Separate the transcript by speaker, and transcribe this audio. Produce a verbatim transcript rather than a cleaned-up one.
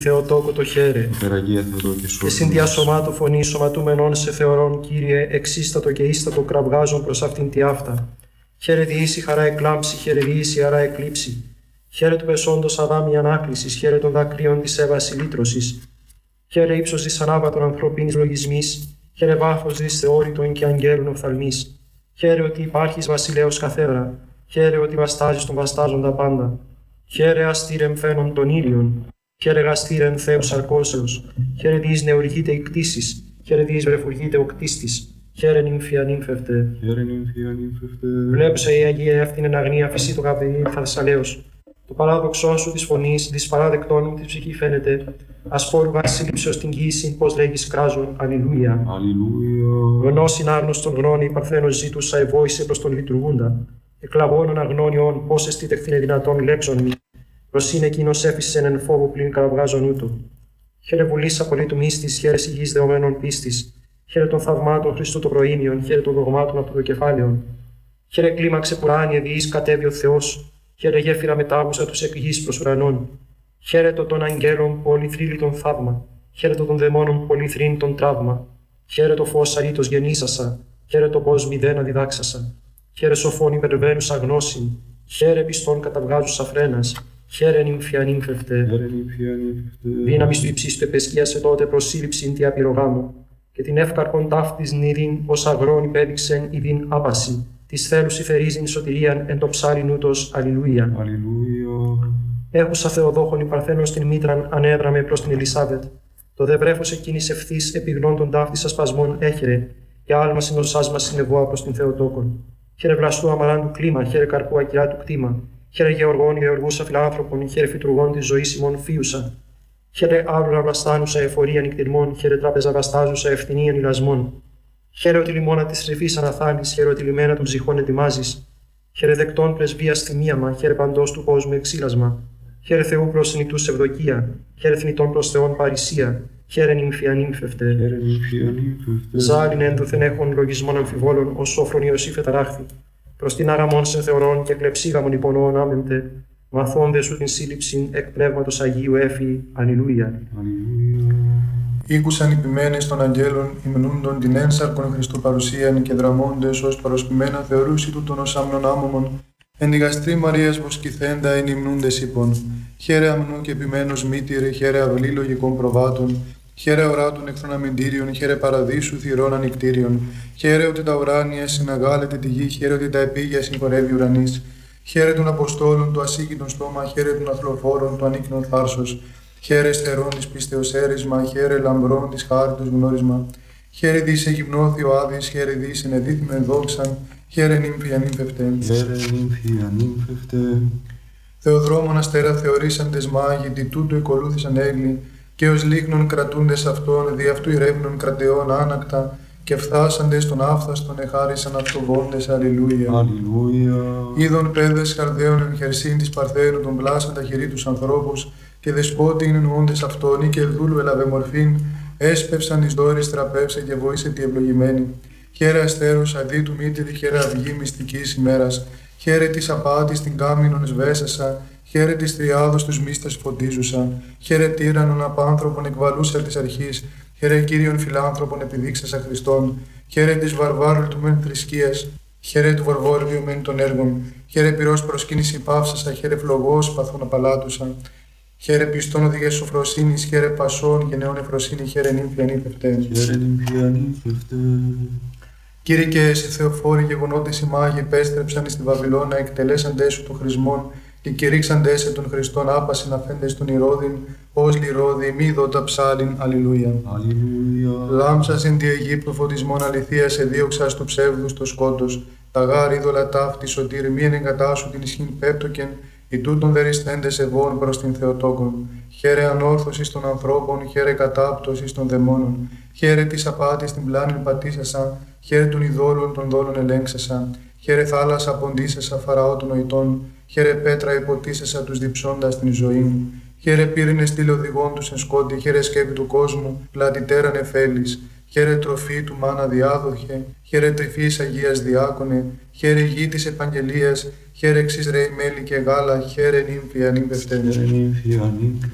Speaker 1: Θεοτόκο το χαίρε.
Speaker 2: Υπεραγία Θεοτόκο και σώπη.
Speaker 1: Εσύν διασωμάτου φωνή σωματούμενον σε θεωρών, Κύριε, εξίστατο και ίστατο κραυγάζον προς αυτήν τη αυτά. Χαίρε διήσει χαρά εκλάμψη, χαίρε διήσει χαρά εκλείψη. Χαίρε του πεσόντος αδάμι ανάκλησης, χαίρε των δακρύων της έβαση λύτρωσης. Χαίρε ύψος της ανάβατων ανθρωπίνης λογισμής, χαίρε βάθος της θεώρητων και αγγέλων οφθαλμής. Χαίρε ότι υπάρχεις βασιλέος καθέδρα, χαίρε ότι βαστάζεις τον βαστάζοντα πάντα. Χαίρε αστήρεμ φαίνον των ήλιων. Χαίρε γαστήρεν Θεός αρκώσεως, χαίρε διείς νεουργείτε η κτήσης, χαίρε διείς βρεφουργείτε ο κτίστης, χαίρε νυμφία νύμφευτε.
Speaker 2: Χαίρε νυμφία νύμφευτε.
Speaker 1: Βλέψε η Αγία εύθυνεν αγνία φυσί το καπεδί θαρσαλέως. Το παράδοξό σου της φωνής, της παράδεκτών μου της ψυχή φαίνεται, ασφόρου βασίλειψεως την γύση, πως λέγεις κράζον, αλληλούια.
Speaker 2: Αλληλούια.
Speaker 1: Γνώσιν άγνωστον γνώνη, παρθένος ζήτουσα ευόησε προς τον λειτουργούντα. Εκλαβώνων αγνώνιον, πώς εστίτεχθηνε δυνατόν λέξον μη. Προσήν εκείνος έφυσεν εν φόβο πλην κραυγάζον ούτω. Χαίρε βουλής απολύτου μύστης, χαίρε υγιής δεωμένων πίστης. Χαίρε των θαυμάτων Χριστού των προήμιων, χαίρε των δογμάτων από το κεφάλαιον. Χαίρε κλίμαξε πουράνιε διείς κατέβει ο Θεός. Χαίρε γέφυρα μετάγουσα τους εκ γης προς ουρανών. Χαίρε το των αγγέλων πολυθρύλιτον θαύμα. Χαίρε το των δαιμόνων πολυθρύντον τραύμα. Χαίρε το φως αρήτως γεννήσασα. Χαίρε το πώς μηδένα διδάξασα. Χαίρε σοφών υπερβαίνουσα γνώσιν. Χαίρε πιστών καταυγάζουσα φρένας. Χαίρε νυμφία νύμφευτε. Δύναμις του υψίστου επεσκίασε τότε προσύλληψην τη απειρογάμου. Και την εύκαρπον ταύτης νηδίν ως αγρόν υπέδειξεν ειδίν άπαση. Της θέλους υφερίζειν σωτηρίαν εν το ψάριν ούτως αλληλούια. Έχουσα Θεοδόχων η παρθένων στην μήτραν ανέδραμε προς την Ελισάβετ. Το δε βρέφος εκείνης ευθύς επιγνών των ταύτης ασπασμών έχερε. Και άλμα συνοσάς μας συνεβόα προς την Θεοτόκον. Χαίρε βλαστού αμαράντου κλίμα, χαίρε καρπού ακυρά του κτήμα. Χαίρε γεωργών γεωργούσα φιλάνθρωπων, χαίρε φυτουργών της ζωής ημών φίουσα. Χαίρε άρωρα βλαστάνουσα εφορία νυκτηρμών, χαίρε τράπεζα βαστάζουσα ευθυνίαν ηλασμών. Χαίρε ότι λιμόνα της ρηφής αναθάνεις, χαίρε ότι λιμένα των ψυχών ετοιμάζεις. Χαίρε δεκτών πρεσβείας θυμίαμα, χαίρε παντός του κόσμου εξήλασμα. Χαίρε Θεού προς νητούς ευδοκία, χαίρε θνητών προς Θεόν παρησία. Χαίρε νυμφία νύμφευτε. Ζάλιν ένδουθεν έχων λογισμών αμφιβόλων, ως σόφρον Ιωσήφ εταράχθη. Προς την άραμον σε θεωρών και κλεψίγαμον υπονοών άμεμπτε, μαθώνde σου την σύλληψην εκ πνεύματος Αγίου έφη. Αλληλούια.
Speaker 3: Ήκουσαν οι ποιμένες των αγγέλων, υμνούντον την ένσαρκον Χριστού παρουσίαν και δραμώντες ως παροσπημένα θεωρούσι τούτον ως άμνον άμωμον. Εν η γαστρή Μαρίας βοσκηθέντα εν υμνούντες είπων. Χαίρε αμνού και ποιμένος μήτηρε, χαίρε αυλή λογικών προβάτων. Χαίρε οράτων εχθρών αμυντήριων, χαίρε παραδείσου θυρών ανικτήριων. Χαίρε ότι τα ουράνια συναγάλεται τη γη, χαίρε ότι τα επίγεια συγχωρεύει ουρανής. Χαίρε των Αποστόλων το ασύγκητον στόμα, χαίρε των αθλοφόρων το ανίκνον θάρσος. Χαίρε στερών της πίστεως έρισμα, χαίρε λαμπρών της χάριτος γνώρισμα. Χαίρε δις εγυμνώθη ο Άδης, χαίρε δις ενεδίθημεν δόξαν, χαίρε νύμφια νύμφευτε.
Speaker 2: Χαίρε νύμφια νύμφευτε.
Speaker 3: Θεοδρόμων αστέρα θεωρήσαντες μάγοι, τι τούτο εκολούθησαν έγκλη. Και ως λίγνων κρατούντες αυτών, δι' αυτού ηρεύνων κρατεών άνακτα, και φθάσαντες των άφθαστον εχάρισαν αυτοβόντες. Αλληλούια.
Speaker 2: Αλληλούια.
Speaker 3: Είδων παιδες χαρδαίων εν χερσίν της Παρθένου των πλάσαν τα χερί τους ανθρώπους, και δεσπότη είναι εννοώντες αυτόν, ή και δούλου έλαβε μορφήν, έσπευσαν εις δόρης τραπεύσε και βοήσε τη ευλογημένη. Χαίρε αστέρους αδί του μήτηρη, χαίρε αυγή μυστικής ημέρας, χαίρε της απάτης την κάμινον σβέσασα. Χαίρε της τριάδος τους μίστας φωτίζουσα, χαίρε τύραννον απάνθρωπον εκβαλούσα της αρχής, χαίρε Κύριον φιλάνθρωπον επιδείξασα Χριστόν, χαίρε της βαρβάρου του μεν θρησκείας, χαίρε του βαρβόριου μεν των έργων, χαίρε πυρός προσκύνηση πάυσασα, χαίρε φλογός παθών απαλάτουσα, χαίρε πιστών οδηγές σοφροσύνης, χαίρε πασών και νεών εφροσύνη, χαίρε νύμφια νύμφευτε.
Speaker 2: Χαίρε νύμφια νύμφευτε.
Speaker 3: Κύριε και εσύ Θεοφόροι γεγονότες οι μάγοι επέστρεψαν στη Βαβυλώνα, εκτελέσαντές σου των χρησμών. Και κηρύξαντέ σε τον Χριστόν άπασιν αφέντες των Ηρώδην, ως λιρόδη μη δότα ψάλιν. Αλληλούια.
Speaker 2: Αλληλούια.
Speaker 3: Λάμψας εν τη Αιγύπτου φωτισμόν αληθείας εδίωξας του ψεύδους το σκότος, τα γάρ είδωλα ταύτη σωτήρ μη εν εγκατάσου την ισχύν πέπτοκεν, οι τούτων δεριστέντες ευών προς την Θεοτόκον. Χαίρε ανόρθωσης των ανθρώπων, χαίρε κατάπτωσης των δαιμόνων, χαίρε της απάτης την πλάνην πατήσασα, χαίρε των ειδόλων των δόλων ελέγξασα, χαίρε θάλασσα ποντίσασα φαραώ των νοητών, χαίρε πέτρα υποτίσσασα τους διψώντας την ζωή μου. Χαίρε πύρινε στήλε οδηγών τους εν σκότη, χαίρε σκέπη του κόσμου, πλατιτέραν εφέλης. Χαίρε τροφή του μάνα διάδοχε, χαίρε τρυφής Αγίας διάκονε, χαίρε γη της επαγγελίας, χαίρε εξής ρέι μέλι και γάλα, χαίρε νύμφια νύμφευτε.